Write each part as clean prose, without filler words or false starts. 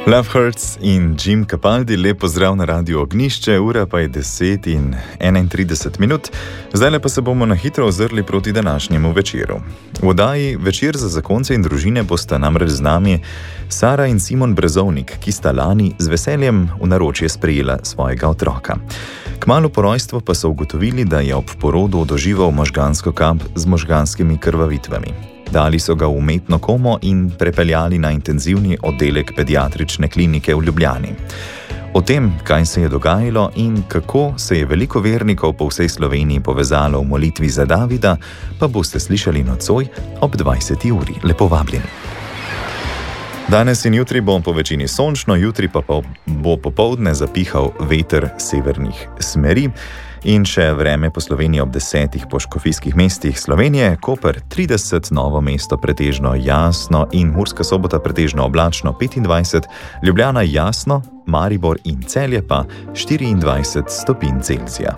Love Hurts in Jim Capaldi, lep pozdrav na Radiu Ognjišče, ura pa je 10:31. Zdaj pa se bomo na hitro ozrli proti današnjemu večeru. V oddaji Večer za zakonce in družine bosta namreč z nami Sara in Simon Brezovnik, ki sta lani z veseljem v naročje sprejela svojega otroka. Kmalu po rojstvu pa so ugotovili, da je ob porodu doživel možgansko kap z možganskimi krvavitvami. Dali so ga v umetno komo in prepeljali na intenzivni oddelek pediatrične klinike v Ljubljani. O tem, kaj se je dogajalo in kako se je veliko vernikov po vsej Sloveniji povezalo v molitvi za Davida, pa boste slišali nocoj ob 20. uri. Lepo vabljeni. Danes in jutri bo po večini sončno, jutri pa bo popoldne zapihal veter severnih smeri. In še vreme po Sloveniji ob 10 po škofijskih mestih Slovenije, Koper 30, Novo mesto pretežno jasno in Murska Sobota pretežno oblačno 25, Ljubljana jasno, Maribor in Celje pa 24 stopinj Celzija.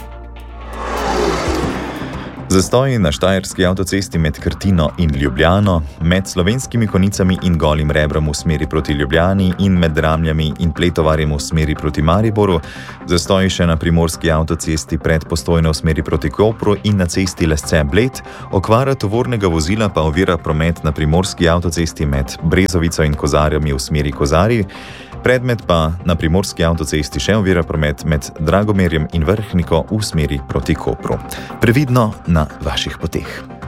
Zastoji na štajerski avtocesti med Krtino in Ljubljano, med Slovenskimi Konicami in Golim Rebrom v smeri proti Ljubljani in med Dramljami in Pletovarjem v smeri proti Mariboru, zastoji še na primorski avtocesti pred Postojno v smeri proti Kopru in na cesti Lesce-Bled, okvara tovornega vozila pa ovira promet na primorski avtocesti med Brezovico in Kozarjami v smeri Kozarji, predmet pa na primorski avtocesti še ovira promet med Dragomerjem in Vrhniko v smeri proti Kopru. Previdno na vaših poteh.